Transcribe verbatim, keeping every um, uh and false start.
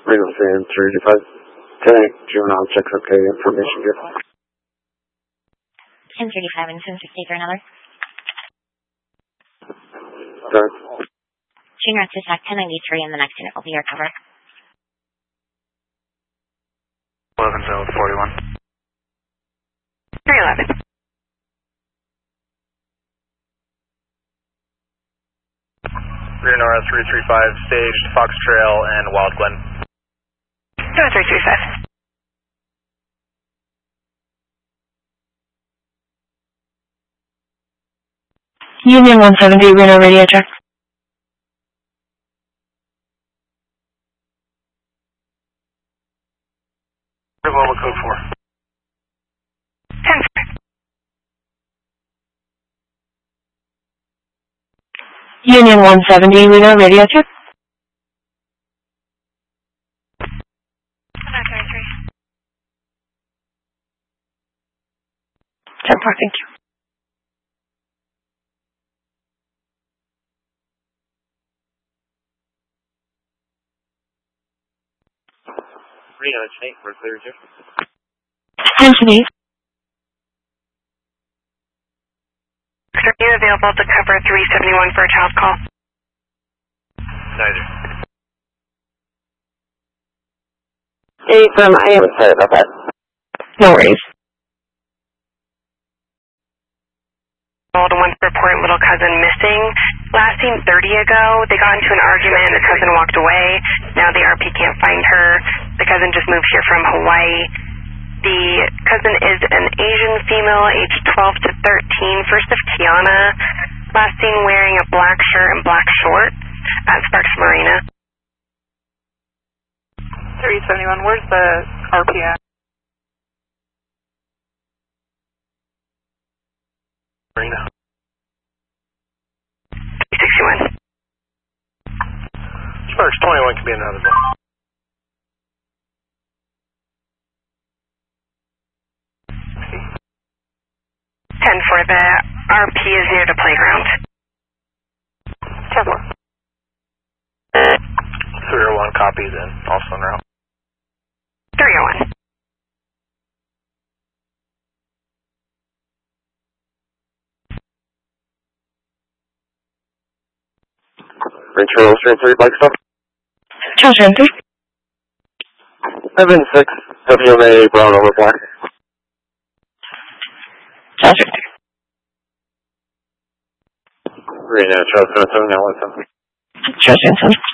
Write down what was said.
Reno San three five. Connect juvenile checks okay information here. ten thirty-five and ten sixty for another. Good. Junior to attack ten ninety-three and the next unit will be your cover. eleven zero forty-one. three eleven. Rear Nora three three five, staged Fox Trail and Wild Glen. Nora three three five. Union one seventy, Reno radio check. Revolver code four. ten. Union one seventy, Reno radio check. Nora three three. ten four, thank you. Reno, it's Nate for clear here. Attention eight. Are you available to cover three seventy-one for a child call? Neither. Eight from I am sorry about that. No worries. One reporting little cousin missing. Last seen thirty ago, they got into an argument and the cousin walked away. Now the R P can't find her. The cousin just moved here from Hawaii. The cousin is an Asian female, aged twelve to thirteen, first of Tiana. Last seen wearing a black shirt and black shorts at Sparks Marina. three seventy-one, where's the R P at? Marina. three sixty-one. Sparks twenty-one can be another one. ten for the R P is near the playground. ten four. three oh one copies in, also en route. three oh one. Rachel Stream three, Bike Stop. Children three. seven six, W M A Brown over Black. Children three. Reno, Charles seven seven, now one seven. Children seven.